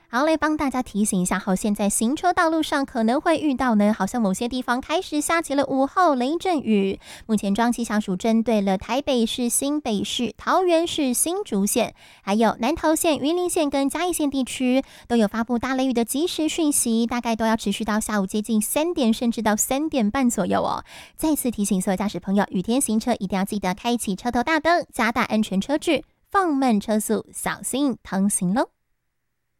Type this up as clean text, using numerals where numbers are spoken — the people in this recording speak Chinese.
好，来帮大家提醒一下好，现在行车道路上可能会遇到呢，好像某些地方开始下起了午后雷阵雨。目前中央气象署针对了台北市、新北市、桃园市、新竹县，还有南投县、云林县跟嘉义县地区，都有发布大雷雨的即时讯息，大概都要持续到下午接近3点，甚至到3点半左右哦。再次提醒所有驾驶朋友，雨天行车一定要记得开启车头大灯，加大安全车距，放慢车速，小心疼行喽。